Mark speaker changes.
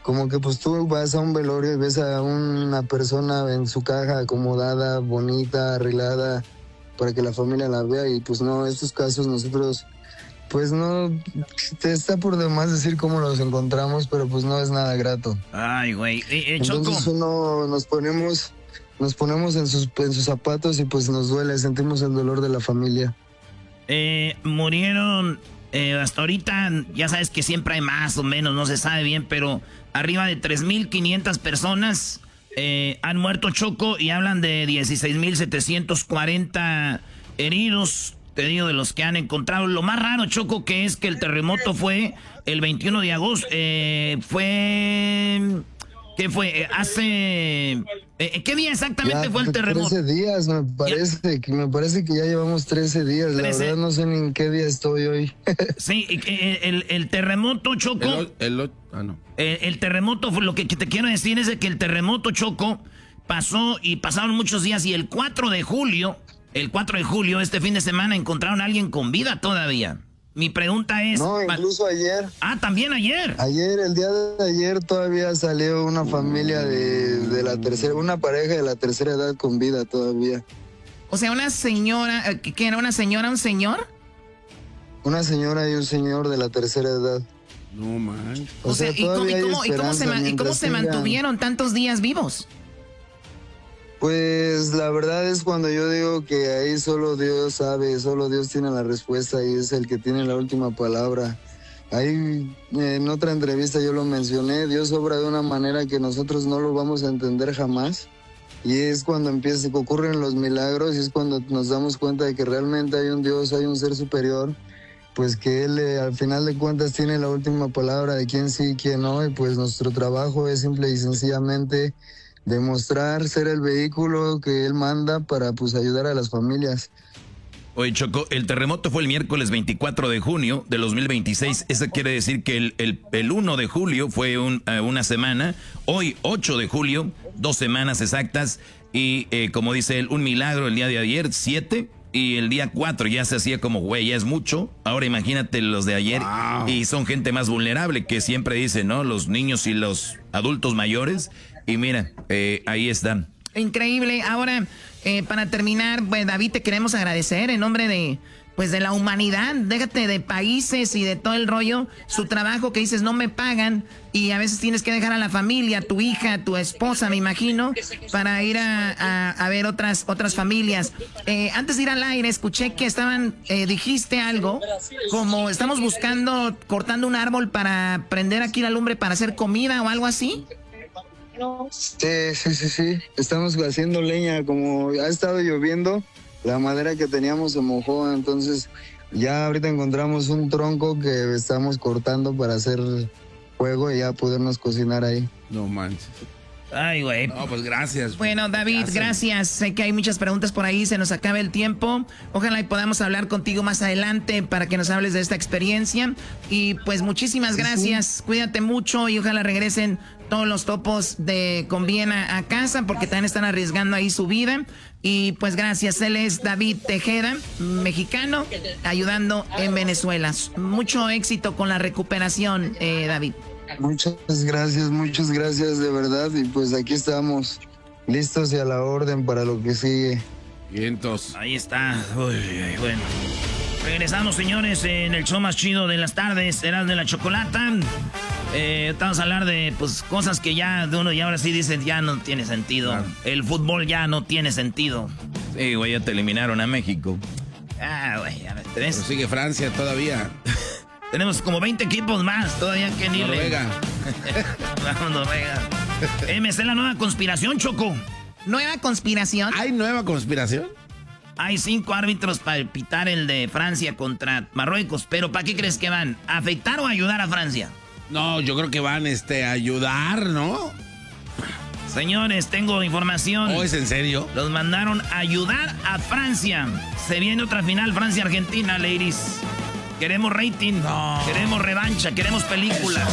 Speaker 1: como que pues tú vas a un velorio y ves a una persona en su caja acomodada, bonita, arreglada, para que la familia la vea, y pues no, estos casos nosotros, pues no, te está por demás decir cómo los encontramos, pero pues no es nada grato.
Speaker 2: Ay, güey.
Speaker 1: Entonces
Speaker 2: Choco.
Speaker 1: uno nos ponemos en sus zapatos y pues nos duele, sentimos el dolor de la familia.
Speaker 2: Murieron, hasta ahorita, ya sabes que siempre hay más o menos, no se sabe bien, pero arriba de 3,500 personas han muerto, Choco, y hablan de 16,740 heridos, te digo, de los que han encontrado. Lo más raro, Choco, que es que el terremoto fue el 21 de agosto, ¿Qué fue? ¿Qué día exactamente fue el terremoto?
Speaker 1: 13 días, me parece que ya llevamos 13 días. 13. La verdad no sé ni en qué día estoy hoy.
Speaker 2: Sí, el terremoto, Choco. El terremoto, lo que te quiero decir es de que el terremoto, Choco, pasaron muchos días, y el 4 de julio, este fin de semana, encontraron a alguien con vida todavía. Mi pregunta es...
Speaker 1: No, incluso ayer.
Speaker 2: Ah, ¿también ayer?
Speaker 1: Ayer, el día de ayer, todavía salió una familia de la tercera, una pareja de la tercera edad con vida todavía.
Speaker 2: O sea, una señora, ¿qué era? ¿Una señora, un señor?
Speaker 1: Una señora y un señor de la tercera edad.
Speaker 3: No, man.
Speaker 2: O sea, ¿y cómo se mantuvieron tantos días vivos?
Speaker 1: Pues la verdad es cuando yo digo que ahí solo Dios sabe, solo Dios tiene la respuesta y es el que tiene la última palabra. Ahí en otra entrevista yo lo mencioné, Dios obra de una manera que nosotros no lo vamos a entender jamás, y es cuando ocurren los milagros, y es cuando nos damos cuenta de que realmente hay un Dios, hay un ser superior, pues que Él al final de cuentas tiene la última palabra de quién sí y quién no, y pues nuestro trabajo es simple y sencillamente demostrar ser el vehículo que Él manda para pues ayudar a las familias.
Speaker 4: Oye, Choco, el terremoto fue el miércoles 24 de junio del 2026. Eso quiere decir que el 1 de julio fue una semana. Hoy, 8 de julio, 2 semanas exactas. Y como dice él, un milagro el día de ayer, 7. Y el día 4 ya se hacía como, güey, ya es mucho. Ahora imagínate los de ayer. Wow. Y son gente más vulnerable, que siempre dicen, ¿no? Los niños y los adultos mayores. Y mira, ahí están.
Speaker 2: Increíble. Ahora, para terminar, pues David, te queremos agradecer en nombre de la humanidad. Déjate de países y de todo el rollo. Su trabajo, que dices, no me pagan, y a veces tienes que dejar a la familia, a tu hija, a tu esposa, me imagino, para ir a ver otras familias. Antes de ir al aire, escuché que dijiste algo, como estamos cortando un árbol para prender aquí la lumbre para hacer comida o algo así.
Speaker 1: Sí. Estamos haciendo leña, como ha estado lloviendo, la madera que teníamos se mojó, entonces ya ahorita encontramos un tronco que estamos cortando para hacer fuego y ya podernos cocinar ahí.
Speaker 3: No manches.
Speaker 2: Ay, güey.
Speaker 3: No, pues gracias.
Speaker 2: Bueno, David, gracias. Sé que hay muchas preguntas por ahí, se nos acaba el tiempo. Ojalá y podamos hablar contigo más adelante para que nos hables de esta experiencia. Y pues muchísimas gracias. Sí. Cuídate mucho y ojalá regresen todos los topos con bien a casa, porque también están arriesgando ahí su vida. Y pues gracias. Él es David Tejeda, mexicano, ayudando en Venezuela. Mucho éxito con la recuperación, David.
Speaker 1: Muchas gracias de verdad, y pues aquí estamos listos y a la orden para lo que sigue.
Speaker 3: Vientos.
Speaker 2: Ahí está. Uy, bueno. Regresamos, señores, en el show más chido de las tardes, Erasmo de la Chocolata. Vamos a hablar de cosas que ya de uno y ahora sí dicen ya no tiene sentido. Claro. El fútbol ya no tiene sentido.
Speaker 4: Sí, güey, ya te eliminaron a México.
Speaker 2: Ah, güey, a ver.
Speaker 3: Pero sigue Francia todavía.
Speaker 2: Tenemos como 20 equipos más todavía que ni
Speaker 3: Noruega.
Speaker 2: Vamos, Noruega. Me sé la nueva conspiración, Choco. ¿Nueva conspiración?
Speaker 3: ¿Hay nueva conspiración?
Speaker 2: Hay 5 árbitros para pitar el de Francia contra Marruecos. Pero ¿para qué crees que van? ¿A afectar o a ayudar a Francia?
Speaker 3: No, yo creo que van a ayudar, ¿no?
Speaker 2: Señores, tengo información.
Speaker 3: ¿Oh, es en serio?
Speaker 2: Los mandaron a ayudar a Francia. Se viene otra final, Francia-Argentina, ladies. Queremos rating, queremos revancha, queremos película.